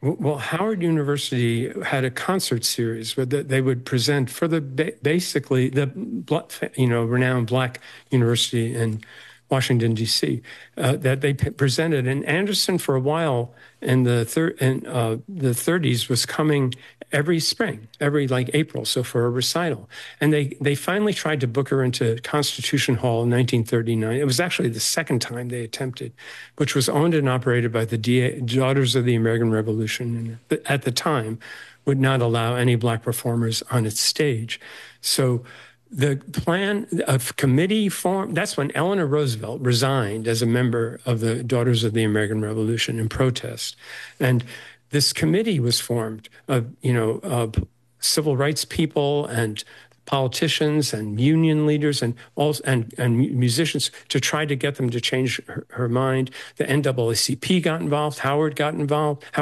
Well, Howard University had a concert series where they would present for basically the renowned Black university in Washington D.C. That they presented, and Anderson for a while in the 30s was coming every spring, every like April, so for a recital. And they finally tried to book her into Constitution Hall in 1939. It was actually the second time they attempted, which was owned and operated by the Daughters of the American Revolution, and at the time would not allow any Black performers on its stage. So the plan of committee form, that's when Eleanor Roosevelt resigned as a member of the Daughters of the American Revolution in protest. And this committee was formed of, civil rights people and politicians and union leaders and musicians to try to get them to change her mind. The NAACP got involved. Howard got involved.